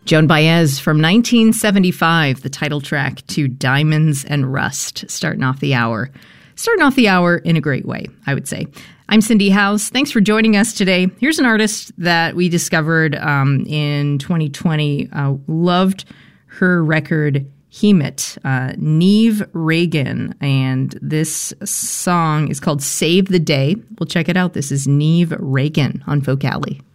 Joan Baez from 1975, the title track to Diamonds and Rust, starting off the hour. Starting off the hour in a great way, I would say. I'm Cindy House. Thanks for joining us today. Here's an artist that we discovered in 2020. Loved her record, Hemet, Neve Reagan. And this song is called Save the Day. We'll check it out. This is Neve Reagan on Vocali.